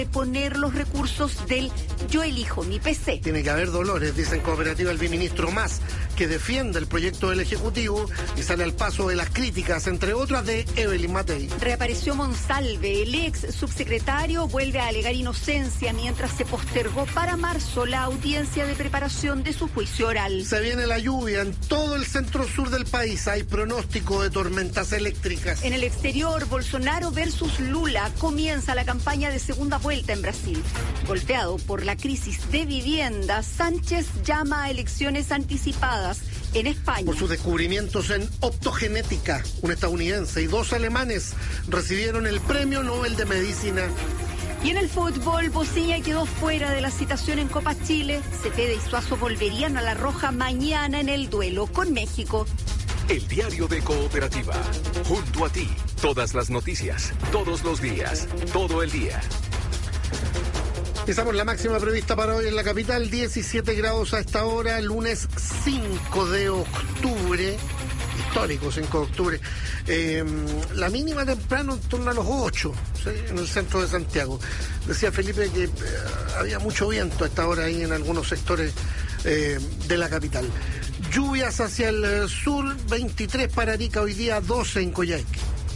poner los recursos del Yo Elijo Mi PC. Tiene que haber dolores, dice en Cooperativa el viceministro Mas, que defiende el proyecto del Ejecutivo y sale al paso de las críticas, entre otras de Evelyn Matei. Reapareció Monsalve, el ex subsecretario vuelve a alegar inocencia mientras se postergó para marzo la audiencia de preparación de su juicio oral. Se viene la lluvia en todo el centro-sur del país, hay pronóstico de tormentas eléctricas. En el exterior, Bolsonaro versus Lula, comienza la campaña de segunda vuelta en Brasil. Golpeado por la crisis de vivienda, Sánchez llama a elecciones anticipadas en España. Por sus descubrimientos en optogenética, un estadounidense y 2 alemanes recibieron el Premio Nobel de Medicina. Y en el fútbol, Bocilla quedó fuera de la citación en Copa Chile. Cepeda y Suazo volverían a la roja mañana en el duelo con México. El diario de Cooperativa, junto a ti, todas las noticias, todos los días, todo el día. Empezamos la máxima prevista para hoy en la capital, 17 grados a esta hora, lunes 5 de octubre, histórico 5 de octubre. La mínima temprano en torno a los 8, ¿sí? En el centro de Santiago. Decía Felipe que había mucho viento a esta hora ahí en algunos sectores de la capital. Lluvias hacia el sur, 23 para Arica, hoy día 12 en Coyhaique.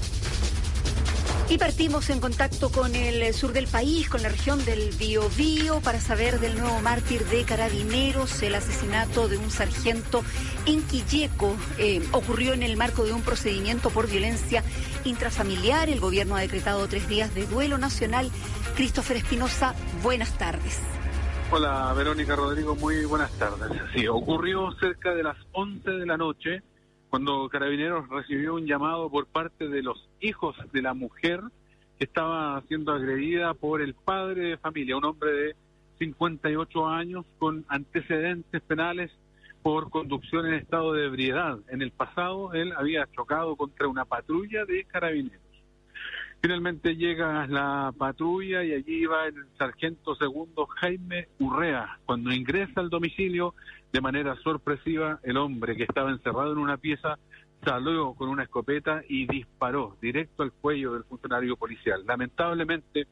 Y partimos en contacto con el sur del país, con la región del Biobío, para saber del nuevo mártir de Carabineros. El asesinato de un sargento en Quilleco ocurrió en el marco de un procedimiento por violencia intrafamiliar. El gobierno ha decretado 3 días de duelo nacional. Christopher Espinosa, buenas tardes. Hola, Verónica, Rodrigo, muy buenas tardes. Sí, ocurrió cerca de las 11 de la noche, cuando Carabineros recibió un llamado por parte de los hijos de la mujer que estaba siendo agredida por el padre de familia, un hombre de 58 años con antecedentes penales por conducción en estado de ebriedad. En el pasado él había chocado contra una patrulla de Carabineros. Finalmente llega la patrulla y allí iba el sargento segundo Jaime Urrea. Cuando ingresa al domicilio, de manera sorpresiva, el hombre que estaba encerrado en una pieza salió con una escopeta y disparó directo al cuello del funcionario policial. Lamentablemente,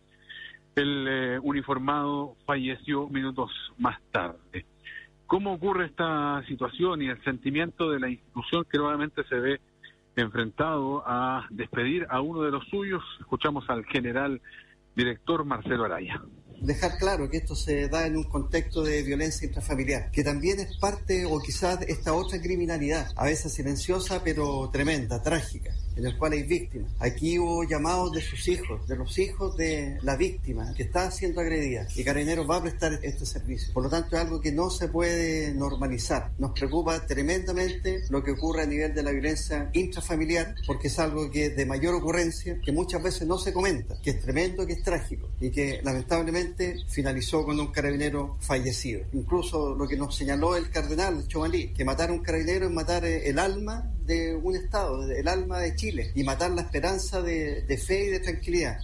el uniformado falleció minutos más tarde. ¿Cómo ocurre esta situación y el sentimiento de la institución que nuevamente se ve enfrentado a despedir a uno de los suyos? Escuchamos al general director Marcelo Araya. Dejar claro que esto se da en un contexto de violencia intrafamiliar, que también es parte o quizás esta otra criminalidad, a veces silenciosa pero tremenda, trágica, en el cual hay víctimas. Aquí hubo llamados de sus hijos, de los hijos de la víctima que está siendo agredida, y Carabineros va a prestar este servicio. Por lo tanto, es algo que no se puede normalizar. Nos preocupa tremendamente lo que ocurre a nivel de la violencia intrafamiliar, porque es algo que de mayor ocurrencia, que muchas veces no se comenta, que es tremendo, que es trágico, y que lamentablemente finalizó con un carabinero fallecido. Incluso lo que nos señaló el cardenal Chomalí, que matar a un carabinero es matar el alma de un Estado, el alma de Chile, y matar la esperanza de fe y de tranquilidad.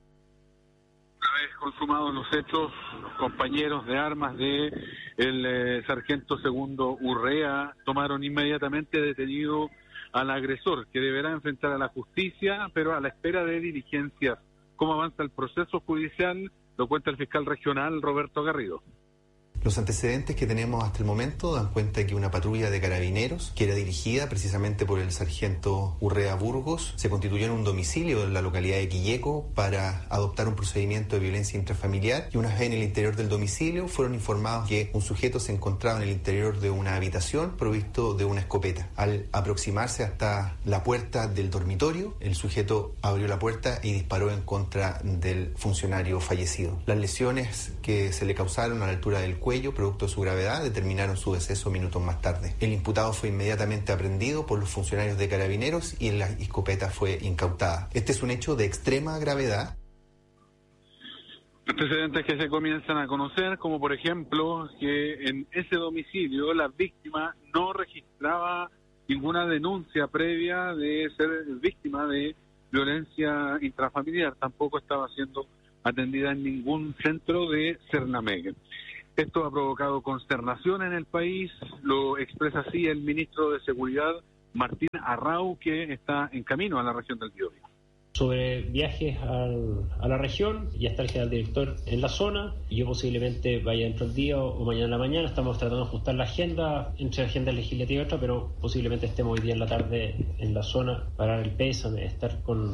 Una vez consumados los hechos, los compañeros de armas de el sargento segundo Urrea tomaron inmediatamente detenido al agresor, que deberá enfrentar a la justicia, pero a la espera de diligencias. ¿Cómo avanza el proceso judicial? Lo cuenta el fiscal regional Roberto Garrido. Los antecedentes que tenemos hasta el momento dan cuenta de que una patrulla de Carabineros, que era dirigida precisamente por el sargento Urrea Burgos, se constituyó en un domicilio en la localidad de Quilleco para adoptar un procedimiento de violencia intrafamiliar, y una vez en el interior del domicilio fueron informados que un sujeto se encontraba en el interior de una habitación provisto de una escopeta. Al aproximarse hasta la puerta del dormitorio, el sujeto abrió la puerta y disparó en contra del funcionario fallecido. Las lesiones que se le causaron a la altura del cuello, producto de su gravedad, determinaron su deceso minutos más tarde. El imputado fue inmediatamente aprehendido por los funcionarios de Carabineros y la escopeta fue incautada. Este es un hecho de extrema gravedad. Antecedentes que se comienzan a conocer, como por ejemplo que en ese domicilio la víctima no registraba ninguna denuncia previa de ser víctima de violencia intrafamiliar, tampoco estaba siendo atendida en ningún centro de Cernameg. Esto ha provocado consternación en el país, lo expresa así el ministro de Seguridad, Martín Arrau, que está en camino a la región del Biobío. Sobre viajes a la región, ya está el general director en la zona. Yo posiblemente vaya dentro del día o mañana en la mañana. Estamos tratando de ajustar la agenda entre agenda legislativa y otra, pero posiblemente estemos hoy día en la tarde en la zona para dar el pésame, estar con